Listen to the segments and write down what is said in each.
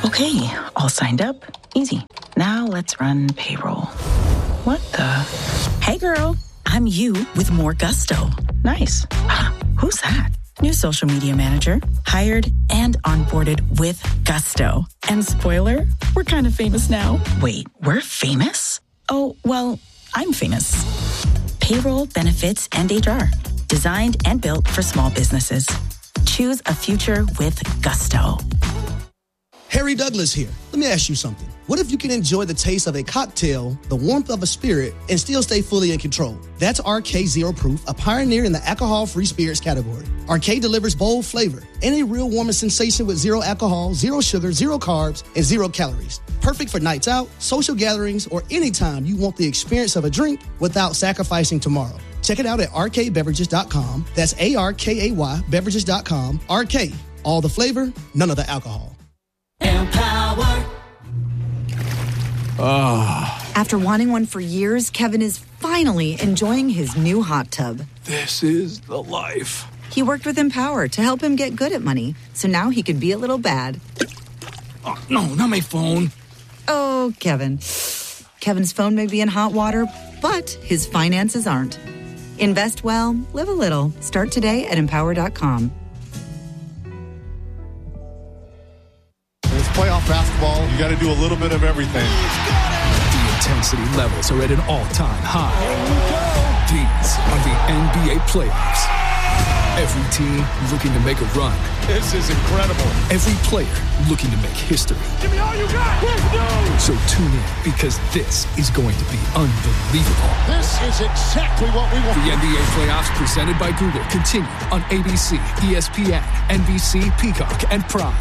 Okay, all signed up. Easy. Now let's run payroll. What the? Hey girl, I'm you with more gusto. Nice. Who's that? New social media manager. Hired and onboarded with gusto. And spoiler, we're kind of famous now. Wait, we're famous? Oh, well, I'm famous. Payroll, benefits, and HR. Designed and built for small businesses. Choose a future with gusto. Harry Douglas here. Let me ask you something. What if you can enjoy the taste of a cocktail, the warmth of a spirit, and still stay fully in control? That's RK Zero Proof, a pioneer in the alcohol-free spirits category. RK delivers bold flavor and a real warming sensation with zero alcohol, zero sugar, zero carbs, and zero calories. Perfect for nights out, social gatherings, or anytime you want the experience of a drink without sacrificing tomorrow. Check it out at rkbeverages.com. That's ARKAY beverages.com. RK, all the flavor, none of the alcohol. Empower. After wanting one for years, Kevin is finally enjoying his new hot tub. This is the life. He worked with Empower to help him get good at money, so now he can be a little bad. Oh, no, not my phone. Oh, Kevin. Kevin's phone may be in hot water, but his finances aren't. Invest well, live a little. Start today at Empower.com. It's playoff basketball. You got to do a little bit of everything. The intensity levels are at an all-time high. These are the NBA playoffs. Every team looking to make a run. This is incredible. Every player looking to make history. Give me all you got. Let's go. So tune in because this is going to be unbelievable. This is exactly what we want. The NBA playoffs presented by Google continue on ABC, ESPN, NBC, Peacock, and Prime.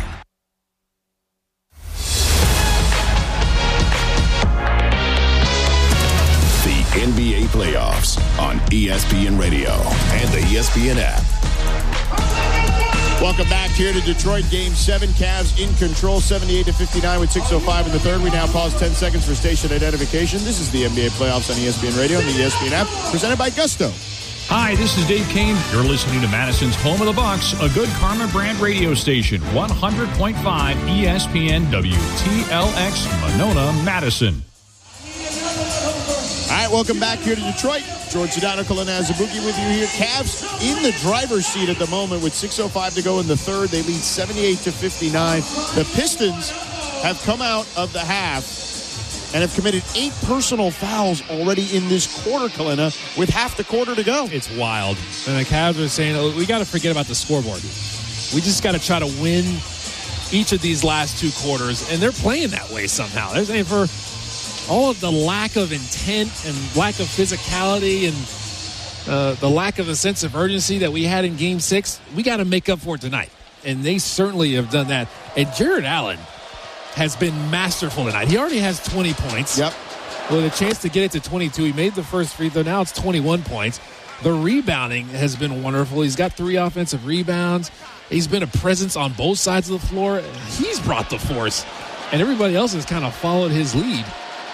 NBA playoffs on ESPN Radio and the ESPN app. Welcome back here to Detroit. Game 7. Cavs in control, 78-59 with 6:05 in the third. We now pause 10 seconds for station identification. This is the NBA playoffs on ESPN Radio and the ESPN app, presented by Gusto. Hi, this is Dave Kane. You're listening to Madison's Home of the Bucks, a good Karma brand radio station, 100.5 ESPN WTLX Monona, Madison. All right, welcome back here to Detroit. George Sedano, Kalina Azubuike with you here. Cavs in the driver's seat at the moment with 6:05 to go in the third. They lead 78-59. The Pistons have come out of the half and have committed 8 personal fouls already in this quarter, Kalina, with half the quarter to go. It's wild. And the Cavs are saying, oh, we got to forget about the scoreboard. We just got to try to win each of these last 2 quarters. And they're playing that way somehow. They're saying for all of the lack of intent and lack of physicality and the lack of a sense of urgency that we had in Game 6, we got to make up for it tonight. And they certainly have done that. And Jared Allen has been masterful tonight. He already has 20 points. Yep. With a chance to get it to 22. He made the first free throw. Now it's 21 points. The rebounding has been wonderful. He's got 3 offensive rebounds. He's been a presence on both sides of the floor. He's brought the force. And everybody else has kind of followed his lead.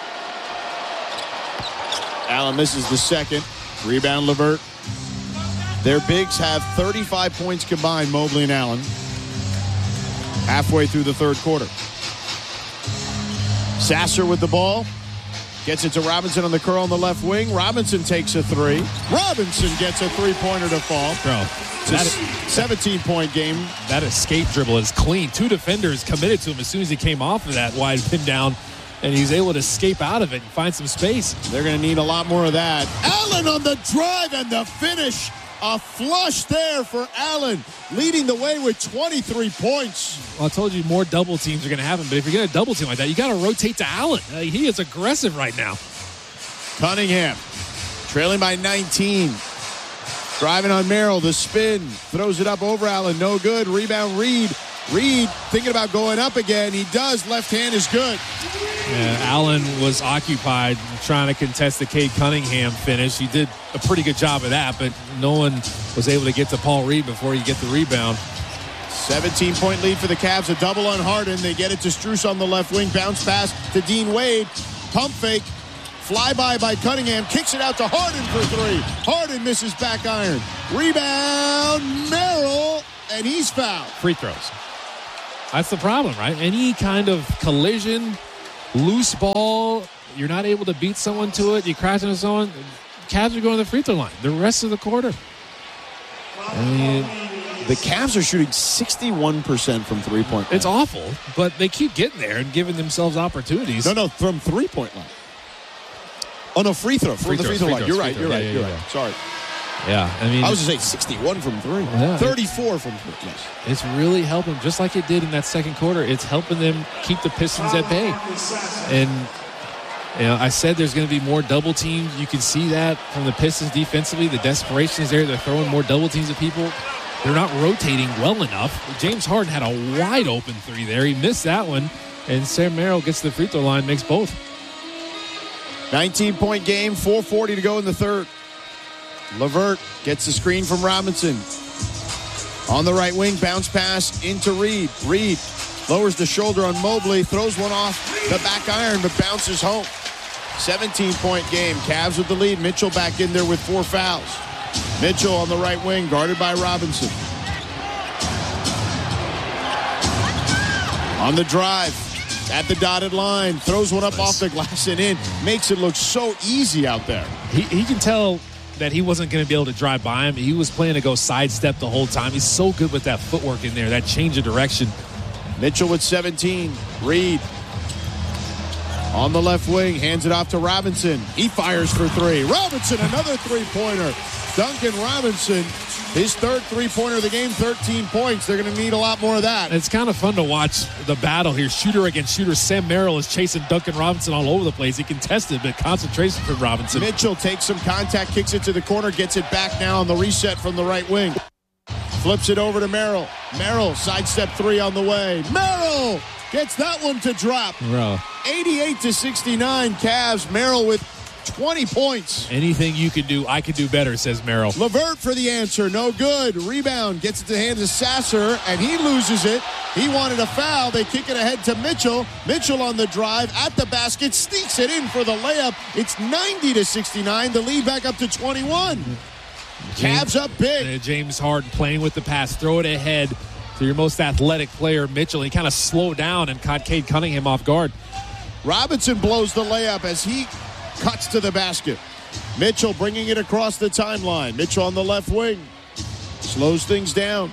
Allen misses the second. Rebound, LeVert. Their bigs have 35 points combined, Mobley and Allen. Halfway through the third quarter. Sasser with the ball. Gets it to Robinson on the curl on the left wing. Robinson takes a 3. Robinson gets a 3-pointer to fall. Bro, it's a 17-point game. That escape dribble is clean. 2 defenders committed to him as soon as he came off of that wide pin down. And he's able to escape out of it and find some space. They're going to need a lot more of that. Allen on the drive and the finish. A flush there for Allen, leading the way with 23 points. Well, I told you more double teams are going to happen, but if you're going to double team like that, you got to rotate to Allen. He is aggressive right now. Cunningham, trailing by 19. Driving on Merrill, the spin, throws it up over Allen, no good. Rebound, Reed. Reed thinking about going up again. He does. Left hand is good. Yeah, Allen was occupied trying to contest the Cade Cunningham finish. He did a pretty good job of that, but no one was able to get to Paul Reed before he get the rebound. 17-point lead for the Cavs. A double on Harden. They get it to Strus on the left wing. Bounce pass to Dean Wade. Pump fake. Flyby by Cunningham. Kicks it out to Harden for 3. Harden misses back iron. Rebound, Merrill, and he's fouled. Free throws. That's the problem, right? Any kind of collision, loose ball, you're not able to beat someone to it, you crash into someone, Cavs are going to the free throw line the rest of the quarter. I mean, the Cavs are shooting 61% from three-point line. It's awful, but they keep getting there and giving themselves opportunities. No, from three-point line. Oh, no, free throw. From the free throw line. You're right. Sorry. Yeah, I mean, I was going to say 61 from three. Yeah, 34 from three. Yes. It's really helping, just like it did in that second quarter. It's helping them keep the Pistons at bay. And I said there's going to be more double teams. You can see that from the Pistons defensively. The desperation is there. They're throwing more double teams at people. They're not rotating well enough. James Harden had a wide open three there. He missed that one. And Sam Merrill gets to the free throw line, makes both. 19-point game, 4:40 to go in the third. LeVert gets the screen from Robinson. On the right wing, bounce pass into Reed. Reed lowers the shoulder on Mobley, throws one off the back iron, but bounces home. 17-point game. Cavs with the lead. Mitchell back in there with 4 fouls. Mitchell on the right wing, guarded by Robinson. On the drive, at the dotted line, throws one up off the glass and in. Makes it look so easy out there. He can tell that he wasn't going to be able to drive by him. He was planning to go sidestep the whole time. He's so good with that footwork in there, that change of direction. Mitchell with 17. Reed on the left wing, hands it off to Robinson. He fires for 3. Robinson, another three-pointer. Duncan Robinson, his third three-pointer of the game, 13 points. They're going to need a lot more of that. It's kind of fun to watch the battle here. Shooter against shooter. Sam Merrill is chasing Duncan Robinson all over the place. He contested, but concentration from Robinson. Mitchell takes some contact, kicks it to the corner, gets it back now on the reset from the right wing. Flips it over to Merrill. Merrill, sidestep 3 on the way. Merrill gets that one to drop. 88-69 Cavs. Merrill with 20 points. Anything you can do, I can do better, says Merrill. LeVert for the answer. No good. Rebound. Gets it to the hands of Sasser, and he loses it. He wanted a foul. They kick it ahead to Mitchell. Mitchell on the drive at the basket. Sneaks it in for the layup. It's 90-69. The lead back up to 21. Cavs up big. James Harden playing with the pass. Throw it ahead to your most athletic player, Mitchell. He kind of slowed down and caught Cade Cunningham off guard. Robinson blows the layup as he cuts to the basket. Mitchell bringing it across the timeline. Mitchell on the left wing. Slows things down.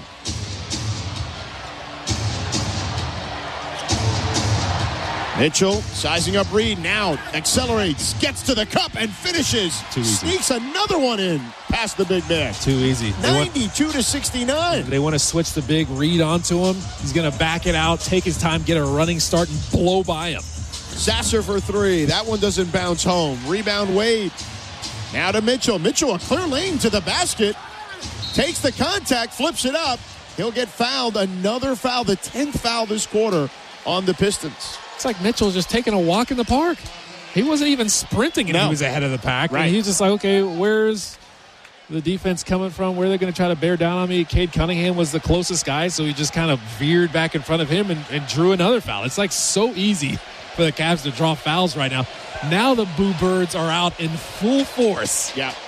Mitchell sizing up Reed. Now accelerates. Gets to the cup and finishes. Sneaks another one in past the big man. Too easy. 92-69. They want to switch the big Reed onto him. He's going to back it out, take his time, get a running start, and blow by him. Sasser for 3. That one doesn't bounce home. Rebound Wade. Now to Mitchell. Mitchell, a clear lane to the basket. Takes the contact, flips it up. He'll get fouled. Another foul, the 10th foul this quarter on the Pistons. It's like Mitchell's just taking a walk in the park. He wasn't even sprinting and he was ahead of the pack. Right. And he's just like, okay, where's the defense coming from? Where are they going to try to bear down on me? Cade Cunningham was the closest guy, so he just kind of veered back in front of him and drew another foul. It's like so easy for the Cavs to draw fouls right now. Now the Boo Birds are out in full force. Yeah.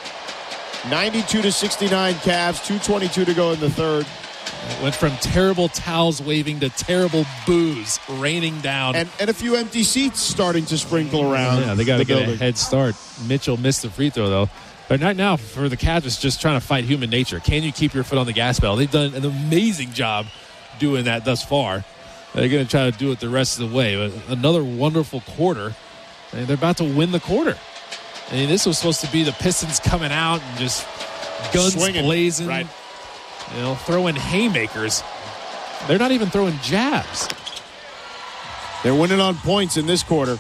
92-69 Cavs, 2:22 to go in the third. It went from terrible towels waving to terrible boos raining down. And a few empty seats starting to sprinkle around. Yeah, they got to get a head start. Mitchell missed the free throw, though. But right now, for the Cavs, it's just trying to fight human nature. Can you keep your foot on the gas pedal? They've done an amazing job doing that thus far. They're going to try to do it the rest of the way. But another wonderful quarter. And they're about to win the quarter. I mean, this was supposed to be the Pistons coming out and just guns blazing. Right. You know, throwing haymakers. They're not even throwing jabs. They're winning on points in this quarter.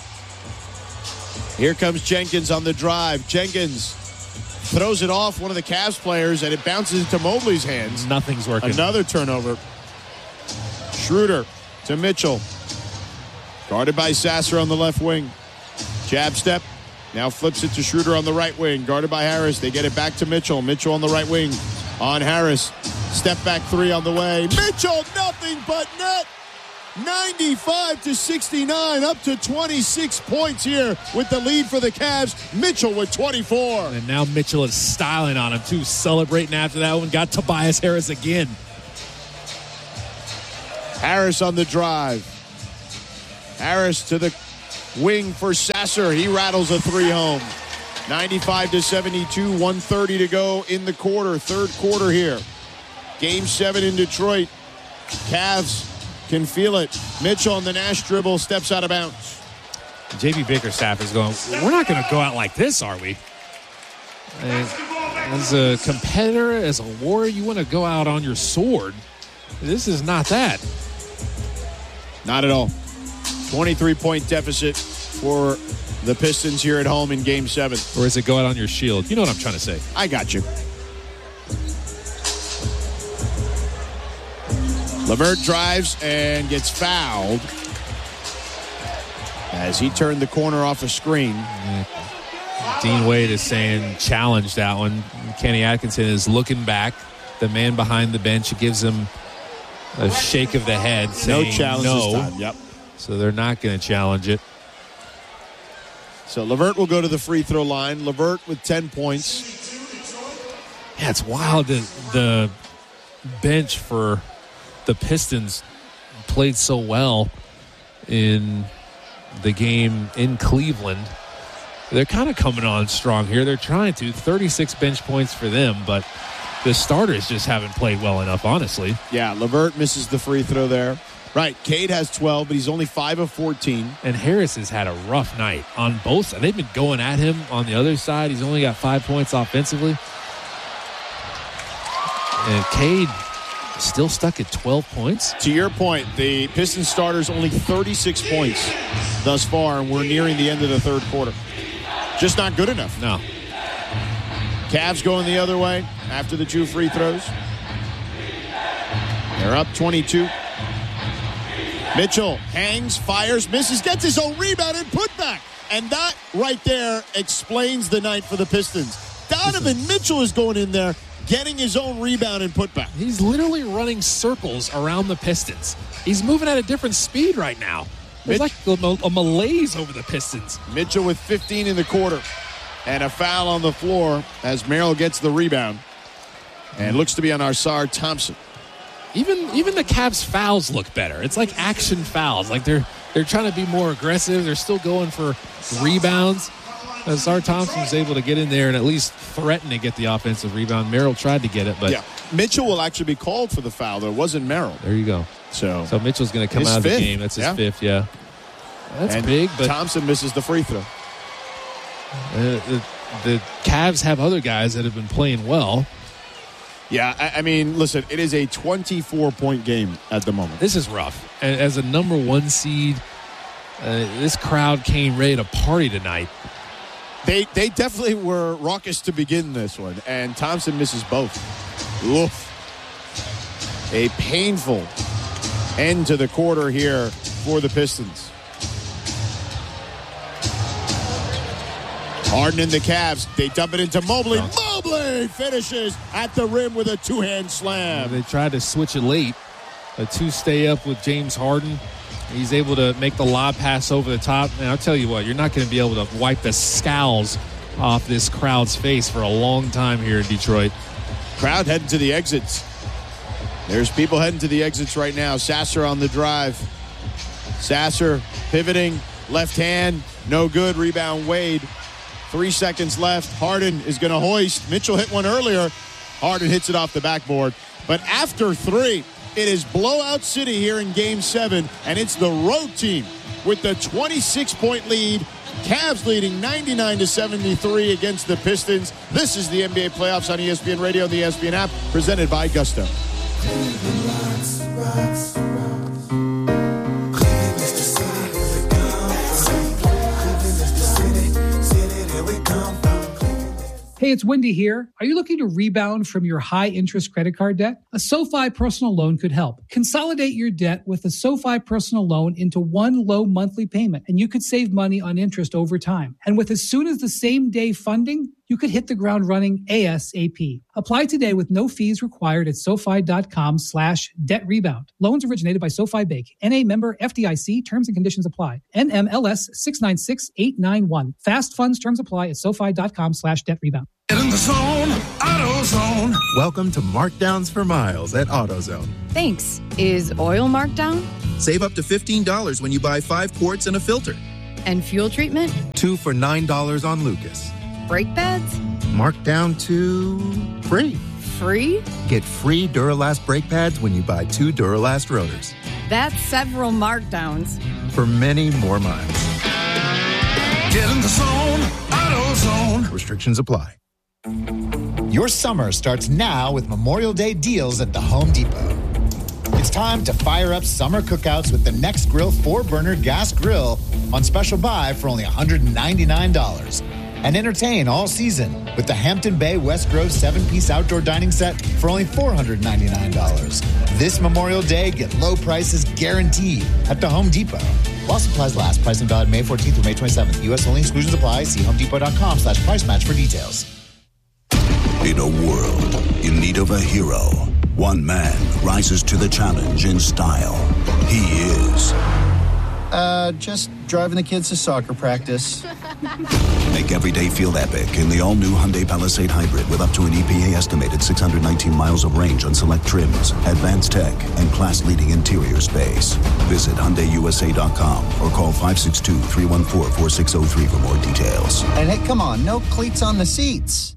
Here comes Jenkins on the drive. Jenkins throws it off one of the Cavs players, and it bounces into Mobley's hands. Nothing's working. Another turnover. Schroeder to Mitchell. Guarded by Sasser on the left wing. Jab step. Now flips it to Schroeder on the right wing. Guarded by Harris. They get it back to Mitchell. Mitchell on the right wing. On Harris. Step back 3 on the way. Mitchell, nothing but net. 95-69, up to 26 points here with the lead for the Cavs. Mitchell with 24. And now Mitchell is styling on him, too. Celebrating after that one. Got Tobias Harris again. Harris on the drive. Harris to the wing for Sasser. He rattles a three home. 95-72, 1:30 to go in the quarter. Third quarter here. Game 7 in Detroit. Cavs can feel it. Mitchell on the Nash dribble steps out of bounds. J.B. Bickerstaff is going, we're not going to go out like this, are we? As a competitor, as a warrior, you want to go out on your sword. This is not that. Not at all. 23-point deficit for the Pistons here at home in Game 7. Or is it go out on your shield? You know what I'm trying to say. I got you. LeVert drives and gets fouled as he turned the corner off a screen. Dean Wade is saying challenge that one. Kenny Atkinson is looking back. The man behind the bench gives him a shake of the head saying no challenge this time. Yep. So they're not going to challenge it. So LeVert will go to the free throw line. LeVert with 10 points. Yeah, it's wild that the bench for the Pistons played so well in the game in Cleveland. They're kind of coming on strong here. They're trying to. 36 bench points for them, but the starters just haven't played well enough, honestly. Yeah, LeVert misses the free throw there. Right, Cade has 12, but he's only 5 of 14. And Harris has had a rough night on both. They've been going at him on the other side. He's only got 5 points offensively. And Cade still stuck at 12 points. To your point, the Pistons starters only 36 points thus far, and we're nearing the end of the third quarter. Just not good enough. No. Cavs going the other way after the 2 free throws. They're up 22. Mitchell hangs, fires, misses, gets his own rebound and putback. And that right there explains the night for the Pistons. Donovan Mitchell is going in there, getting his own rebound and putback. He's literally running circles around the Pistons. He's moving at a different speed right now. There's like a malaise over the Pistons. Mitchell with 15 in the quarter. And a foul on the floor as Merrill gets the rebound. And looks to be on Ausar Thompson. Even the Cavs fouls look better. It's like action fouls. Like they're trying to be more aggressive. They're still going for rebounds. Ausar Thompson was able to get in there and at least threaten to get the offensive rebound. Merrill tried to get it, but Mitchell will actually be called for the foul, though. It wasn't Merrill. There you go. So Mitchell's going to come out of the game. That's his fifth, yeah. That's and big, but Thompson misses the free throw. The Cavs have other guys that have been playing well. Yeah, I mean, listen, it is a 24-point game at the moment. This is rough. As a number 1 seed, this crowd came ready to party tonight. They definitely were raucous to begin this one, and Thompson misses both. Oof. A painful end to the quarter here for the Pistons. Harden and the Cavs, they dump it into Mobley. Mobley finishes at the rim with a 2-hand slam. They tried to switch it late. A 2 stay up with James Harden. He's able to make the lob pass over the top. And I'll tell you what, you're not going to be able to wipe the scowls off this crowd's face for a long time here in Detroit. Crowd heading to the exits. There's people heading to the exits right now. Sasser on the drive. Sasser pivoting, left hand, no good. Rebound Wade. 3 seconds left. Harden is going to hoist. Mitchell hit one earlier. Harden hits it off the backboard. But after 3, it is blowout city here in Game 7, and it's the road team with the 26-point lead. Cavs leading 99-73 against the Pistons. This is the NBA playoffs on ESPN Radio and the ESPN app, presented by Gusto. Hey, it's Wendy here. Are you looking to rebound from your high-interest credit card debt? A SoFi personal loan could help. Consolidate your debt with a SoFi personal loan into one low monthly payment, and you could save money on interest over time. And with as soon as the same day funding, you could hit the ground running ASAP. Apply today with no fees required at SoFi.com/debt rebound. Loans originated by SoFi Bank. NA member FDIC. Terms and conditions apply. NMLS 696891. Fast funds terms apply at SoFi.com/debt rebound. Get in the zone, AutoZone. Welcome to Markdowns for Miles at AutoZone. Thanks. Is oil marked down? Save up to $15 when you buy 5 quarts and a filter. And fuel treatment? 2 for $9 on Lucas. Brake pads? Marked down to free. Free? Get free Duralast brake pads when you buy 2 Duralast rotors. That's several markdowns. For many more miles. Get in the zone, AutoZone. Restrictions apply. Your summer starts now with Memorial Day deals at the Home Depot. It's time to fire up summer cookouts with the Next Grill 4-burner gas grill on special buy for only $199. And entertain all season with the Hampton Bay West Grove 7-piece outdoor dining set for only $499. This Memorial Day, get low prices guaranteed at the Home Depot. While supplies last, price and valid May 14th through May 27th. U.S. only, exclusions apply. See homedepot.com/price match for details. In a world in need of a hero, one man rises to the challenge in style. He is... just driving the kids to soccer practice. Make every day feel epic in the all-new Hyundai Palisade Hybrid with up to an EPA-estimated 619 miles of range on select trims, advanced tech, and class-leading interior space. Visit HyundaiUSA.com or call 562-314-4603 for more details. And hey, come on, no cleats on the seats.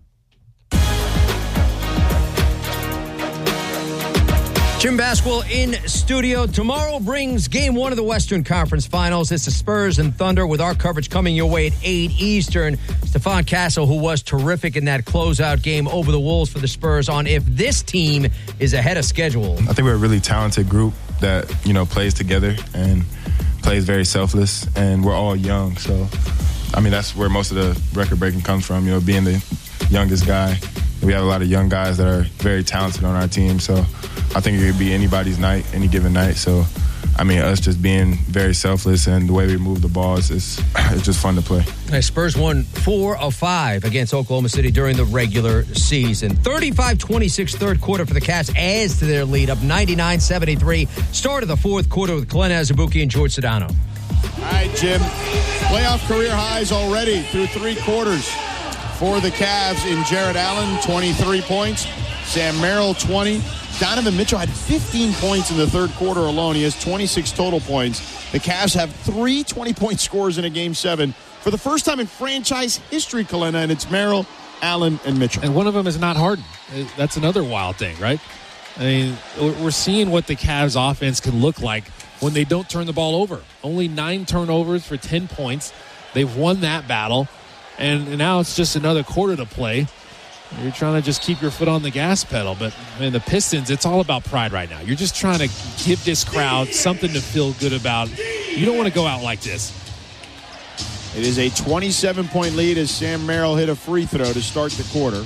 Jim Basquill in studio. Tomorrow brings Game 1 of the Western Conference Finals. It's the Spurs and Thunder with our coverage coming your way at 8 Eastern. Stephon Castle, who was terrific in that closeout game over the Wolves for the Spurs, on if this team is ahead of schedule. I think we're a really talented group that, plays together and plays very selfless, and we're all young. So, that's where most of the record breaking comes from, being the youngest guy. We have a lot of young guys that are very talented on our team, so I think it could be anybody's night, any given night. So, us just being very selfless and the way we move the ball is just fun to play. Spurs won 4 of 5 against Oklahoma City during the regular season. 35-26 third quarter for the Cavs adds to their lead, up 99-73. Start of the fourth quarter with Glenn Azubuike and George Sedano. All right, Jim. Playoff career highs already through 3 quarters. For the Cavs in Jared Allen, 23 points. Sam Merrill, 20. Donovan Mitchell had 15 points in the third quarter alone. He has 26 total points. The Cavs have 3 20-point scores in a Game 7 for the first time in franchise history, Kalena, and it's Merrill, Allen, and Mitchell. And one of them is not Harden. That's another wild thing, right? We're seeing what the Cavs offense can look like when they don't turn the ball over. Only 9 turnovers for 10 points. They've won that battle. And now it's just another quarter to play. You're trying to just keep your foot on the gas pedal. But, the Pistons, it's all about pride right now. You're just trying to give this crowd something to feel good about. You don't want to go out like this. It is a 27-point lead as Sam Merrill hit a free throw to start the quarter.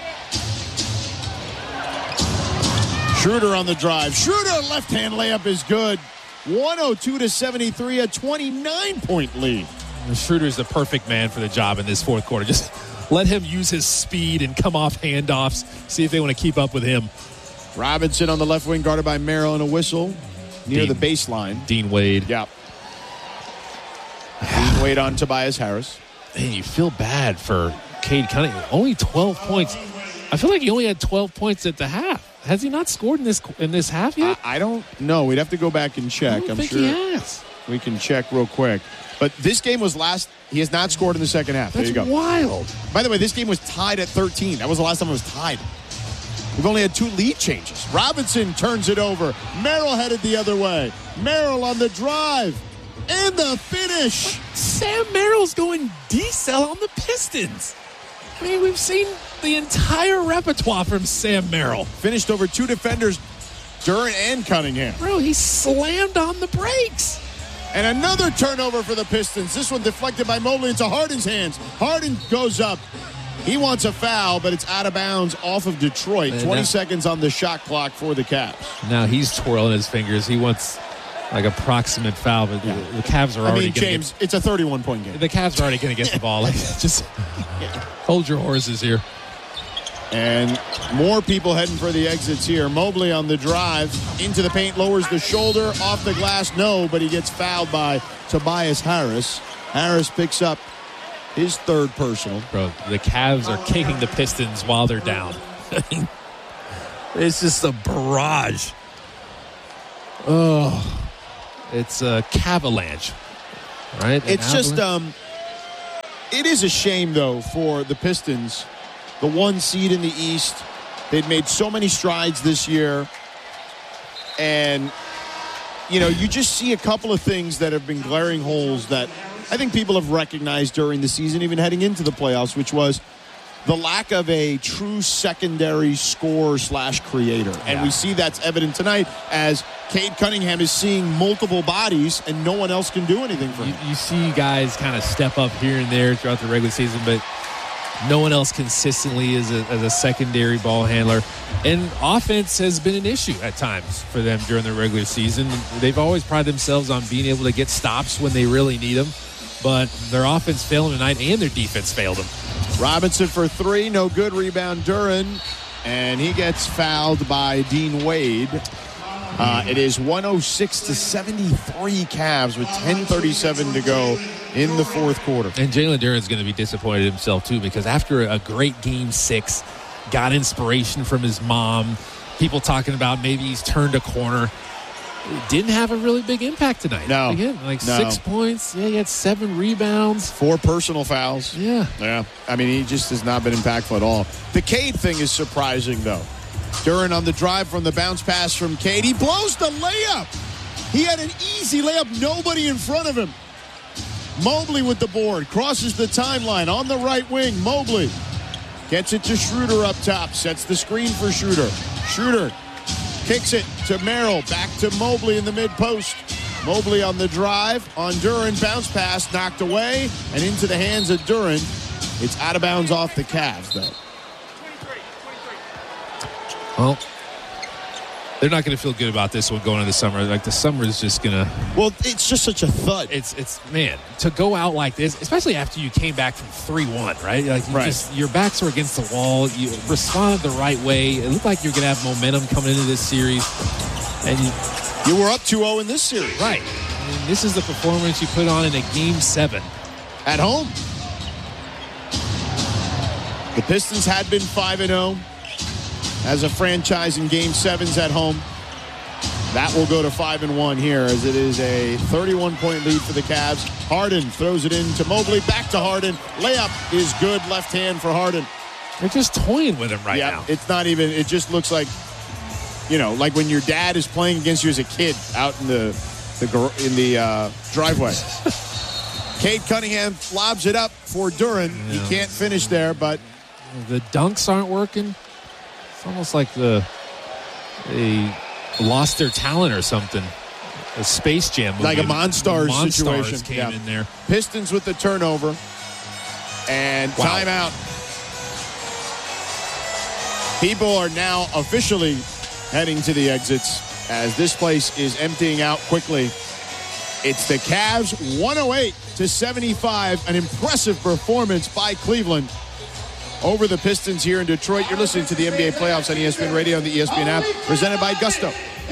Schroeder on the drive. Schroeder, left-hand layup is good. 102-73, a 29-point lead. Schroeder's the perfect man for the job in this fourth quarter. Just let him use his speed and come off handoffs. See if they want to keep up with him. Robinson on the left wing, guarded by Merrill, and a whistle near the baseline. Dean Wade. Yep. Dean Wade on Tobias Harris. Man, you feel bad for Cade Cunningham. Only 12 points. I feel like he only had 12 points at the half. Has he not scored in this half yet? I don't know. We'd have to go back and check. I'm sure he has. We can check real quick. But this game was he has not scored in the second half. That's there you go. Wild. By the way, this game was tied at 13. That was the last time it was tied. We've only had 2 lead changes. Robinson turns it over. Merrill headed the other way. Merrill on the drive. And the finish. Sam Merrill's going decel on the Pistons. We've seen the entire repertoire from Sam Merrill. Finished over 2 defenders, Duren and Cunningham. Bro, he slammed on the brakes. And another turnover for the Pistons. This one deflected by Mobley into Harden's hands. Harden goes up. He wants a foul, but it's out of bounds off of Detroit. 20 seconds on the shot clock for the Cavs. Now he's twirling his fingers. He wants like a proximate foul, but the Cavs are already James, it's a 31-point game. The Cavs are already going to get the ball. Just hold your horses here. And more people heading for the exits here. Mobley on the drive. Into the paint, lowers the shoulder. Off the glass, no, but he gets fouled by Tobias Harris. Harris picks up his third personal. Bro, the Cavs are kicking the Pistons while they're down. It's just a barrage. Oh, it's a Cavalanche, right? It's just, it is a shame, though, for the Pistons, the 1 seed in the East. They'd made so many strides this year. And, you know, you just see a couple of things that have been glaring holes that I think people have recognized during the season, even heading into the playoffs, which was the lack of a true secondary scorer/creator. And we see that's evident tonight as Cade Cunningham is seeing multiple bodies and no one else can do anything for him. You see guys kind of step up here and there throughout the regular season, but no one else consistently as a secondary ball handler. And offense has been an issue at times for them during the regular season. They've always prided themselves on being able to get stops when they really need them, but their offense failed them tonight and their defense failed them. Robinson for 3, no good. Rebound Duren, and he gets fouled by Dean Wade. It is 106-73 Cavs with 10:37 to go in the fourth quarter. And Jalen Duren's going to be disappointed in himself, too, because after a great Game 6, got inspiration from his mom, people talking about maybe he's turned a corner. Didn't have a really big impact tonight. No. Again, 6 points. Yeah, he had 7 rebounds. 4 personal fouls. Yeah. I mean, he just has not been impactful at all. The Cade thing is surprising, though. Duren on the drive from the bounce pass from Cade. He blows the layup. He had an easy layup. Nobody in front of him. Mobley with the board. Crosses the timeline on the right wing. Mobley gets it to Schroeder up top. Sets the screen for Schroeder. Schroeder kicks it to Merrill. Back to Mobley in the mid-post. Mobley on the drive. On Duren. Bounce pass knocked away. And into the hands of Duren. It's out of bounds off the Cavs, though. Well, they're not going to feel good about this one going into the summer. Like, the summer is just going to... Well, it's just such a thud. It's man, to go out like this, especially after you came back from 3-1, right? Like, your backs were against the wall. You responded the right way. It looked like you're going to have momentum coming into this series. And you were up 2-0 in this series. Right. I mean, this is the performance you put on in a Game 7. At home. The Pistons had been 5-0. As a franchise in Game 7s at home. That will go to 5-1 here as it is a 31-point lead for the Cavs. Harden throws it in to Mobley. Back to Harden. Layup is good. Left hand for Harden. They're just toying with him right now. It's not even, it just looks like, you know, like when your dad is playing against you as a kid out in the driveway. Cade Cunningham lobs it up for Duren. Yeah. He can't finish there, but the dunks aren't working. It's almost like they lost their talent or something. A Space Jam movie. Like a Monstars situation. Came in there. Pistons with the turnover. And timeout. People are now officially heading to the exits as this place is emptying out quickly. It's the Cavs 108-75. An impressive performance by Cleveland over the Pistons here in Detroit. You're listening to the NBA playoffs on ESPN Radio and the ESPN app, presented by Gusto.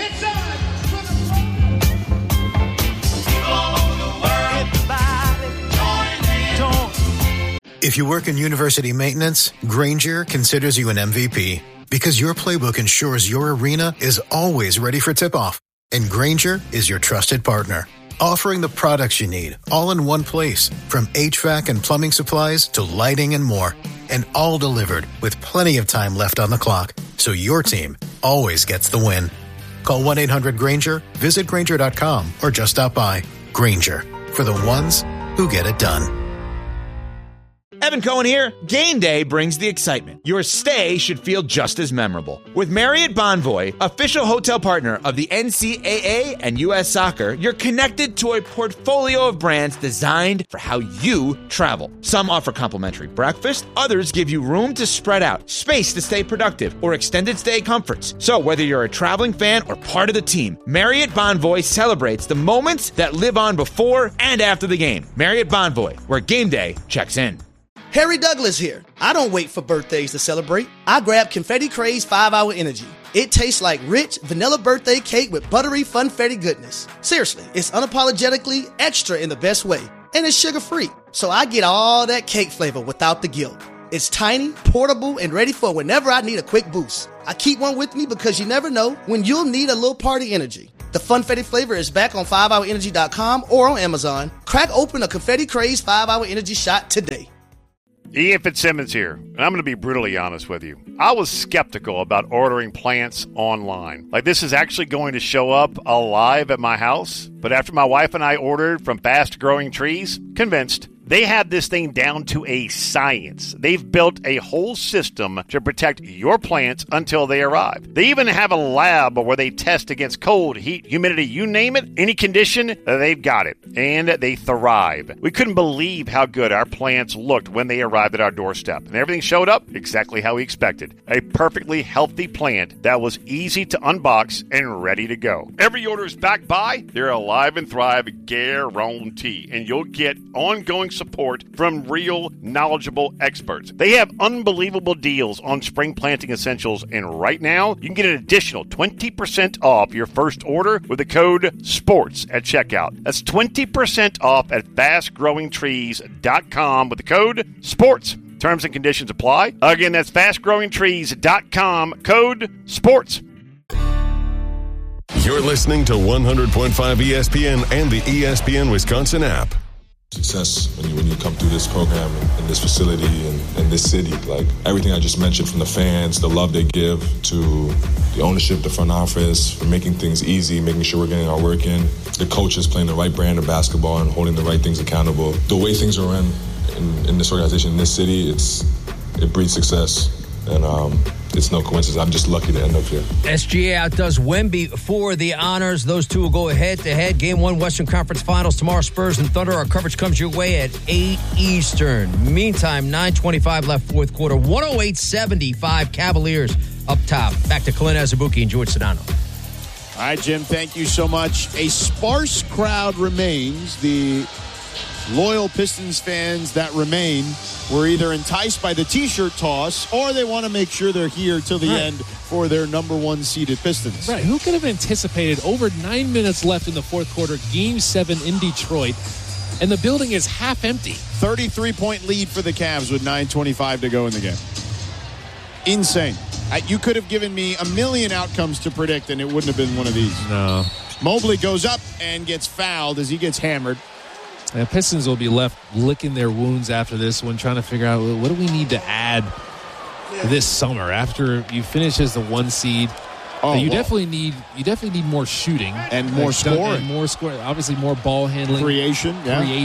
If you work in university maintenance, Grainger considers you an MVP because your playbook ensures your arena is always ready for tip-off. And Grainger is your trusted partner, offering the products you need all in one place, from HVAC and plumbing supplies to lighting and more. And all delivered with plenty of time left on the clock, so your team always gets the win. Call 1-800-GRAINGER, visit Grainger.com, or just stop by. Grainger, for the ones who get it done. Evan Cohen here. Game day brings the excitement. Your stay should feel just as memorable. With Marriott Bonvoy, official hotel partner of the NCAA and U.S. Soccer, you're connected to a portfolio of brands designed for how you travel. Some offer complimentary breakfast, others give you room to spread out, space to stay productive, or extended stay comforts. So whether you're a traveling fan or part of the team, Marriott Bonvoy celebrates the moments that live on before and after the game. Marriott Bonvoy, where game day checks in. Harry Douglas here. I don't wait for birthdays to celebrate. I grab Confetti Craze 5-Hour Energy. It tastes like rich vanilla birthday cake with buttery funfetti goodness. Seriously, it's unapologetically extra in the best way. And it's sugar-free. so I get all that cake flavor without the guilt. It's tiny, portable, and ready for whenever I need a quick boost. I keep one with me because you never know when you'll need a little party energy. The Funfetti flavor is back on 5hourenergy.com or on Amazon. Crack open a Confetti Craze 5-Hour Energy shot today. Ian Fitzsimmons here, and I'm going to be brutally honest with you. I was skeptical about ordering plants online. Like, this is actually going to show up alive at my house. But after my wife and I ordered from Fast Growing Trees, convinced. They have this thing down to a science. They've built a whole system to protect your plants until they arrive. They even have a lab where they test against cold, heat, humidity, you name it, any condition, they've got it. And they thrive. We couldn't believe how good our plants looked when they arrived at our doorstep. And everything showed up exactly how we expected. A perfectly healthy plant that was easy to unbox and ready to go. Every order is backed by their Alive and Thrive guarantee. And you'll get ongoing support from real, knowledgeable experts. They have unbelievable deals on spring planting essentials, and right now, you can get an additional 20% off your first order with the code SPORTS at checkout. That's 20% off at fastgrowingtrees.com with the code SPORTS. Terms and conditions apply. Again, that's fastgrowingtrees.com, code SPORTS. You're listening to 100.5 ESPN and the ESPN Wisconsin app. Success when you come through this program and this facility and this city. Like everything I just mentioned, from the fans, the love they give, to the ownership, the front office, for making things easy, making sure we're getting our work in, the coaches playing the right brand of basketball and holding the right things accountable. The way things are in this organization, in this city, it breeds success. And it's no coincidence. I'm just lucky to end up here. SGA outdoes Wemby for the honors. Those two will go head-to-head. Game 1 Western Conference Finals tomorrow. Spurs and Thunder. Our coverage comes your way at 8 Eastern. Meantime, 9:25 left fourth quarter. 108-75 Cavaliers up top. Back to Clint Azubuike and George Sedano. All right, Jim, thank you so much. A sparse crowd remains. The loyal Pistons fans that remain were either enticed by the T-shirt toss or they want to make sure they're here till the end for their number one seeded Pistons. Right. Who could have anticipated over 9 minutes left in the fourth quarter, Game 7 in Detroit, and the building is half empty. 33-point lead for the Cavs with 9:25 to go in the game. Insane. You could have given me a million outcomes to predict, and it wouldn't have been one of these. No. Mobley goes up and gets fouled as he gets hammered. The Pistons will be left licking their wounds after this one, trying to figure out what do we need to add this summer after you finish as the 1 seed. You definitely need more shooting and more scoring, obviously more ball handling, creation.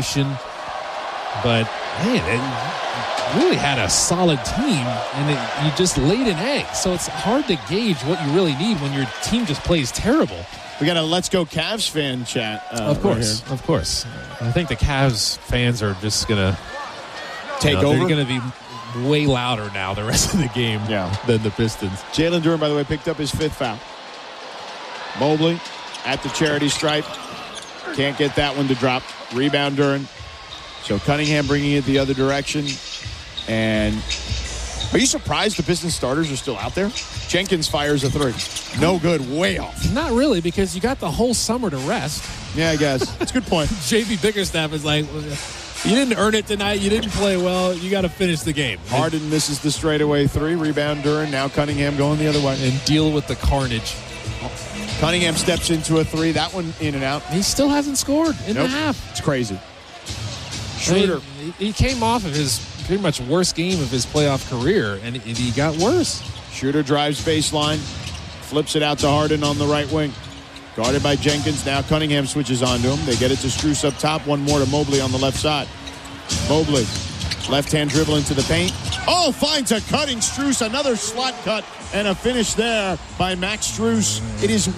But man, it really had a solid team, and you just laid an egg. So it's hard to gauge what you really need when your team just plays terrible. We got a Let's Go Cavs fan chat. Of course. I think the Cavs fans are just going to take over. They're going to be way louder now the rest of the game than the Pistons. Jalen Duren, by the way, picked up his 5th foul. Mobley at the charity stripe. Can't get that one to drop. Rebound Duren. So Cunningham bringing it the other direction. And are you surprised the Pistons starters are still out there? Jenkins fires a 3. No good, way off. Not really, because you got the whole summer to rest. Yeah, I guess. That's a good point. J.B. Bickerstaff is like, you didn't earn it tonight. You didn't play well. You got to finish the game. Harden misses the straightaway 3. Rebound Duren. Now Cunningham going the other way. And deal with the carnage. Cunningham steps into a 3. That one in and out. He still hasn't scored in the half. It's crazy. Schroeder. He came off of his pretty much worst game of his playoff career, and he got worse. Schroeder drives baseline, flips it out to Harden on the right wing. Guarded by Jenkins. Now Cunningham switches onto him. They get it to Strus up top. One more to Mobley on the left side. Mobley, left-hand dribble into the paint. Oh, finds a cutting Strus. Another slot cut and a finish there by Max Strus. It is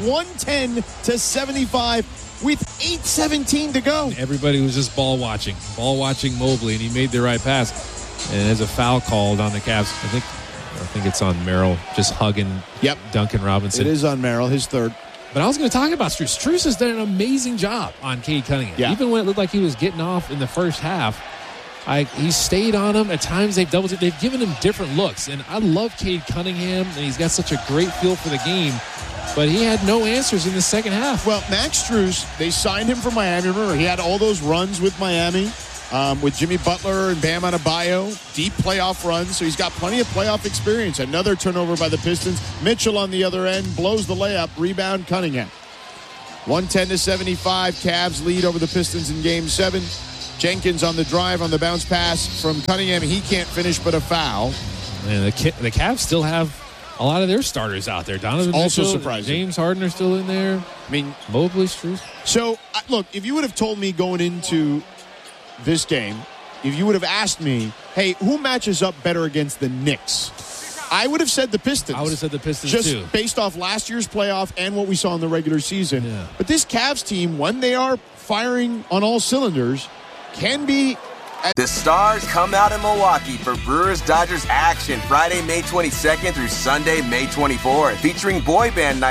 110-75 with 8:17 to go. Everybody was just ball watching Mobley, and he made the right pass. And there's a foul called on the Cavs. I think it's on Merrill just hugging Duncan Robinson. It is on Merrill, his 3rd. But I was going to talk about Strus. Strus has done an amazing job on Cade Cunningham. Yeah. Even when it looked like he was getting off in the first half, he stayed on him. At times they've doubled it. They've given him different looks. And I love Cade Cunningham, and he's got such a great feel for the game. But he had no answers in the second half. Well, Max Strus, they signed him from Miami. Remember, he had all those runs with Miami. with Jimmy Butler and Bam Adebayo. Deep playoff runs, so he's got plenty of playoff experience. Another turnover by the Pistons. Mitchell on the other end blows the layup. Rebound Cunningham. 110-75. Cavs lead over the Pistons in Game 7. Jenkins on the drive on the bounce pass from Cunningham. He can't finish, but a foul. Man, the Cavs still have a lot of their starters out there. Donovan also Mitchell, surprising. James Harden are still in there. I mean, Mobley, Strus. So, look, if you would have told me going into this game, if you would have asked me, hey, who matches up better against the Knicks? I would have said the Pistons. I would have said the Pistons, just too. Based off last year's playoff and what we saw in the regular season. Yeah. But this Cavs team, when they are firing on all cylinders, can be... The Stars come out in Milwaukee for Brewers-Dodgers action Friday, May 22nd through Sunday, May 24th, featuring boy band night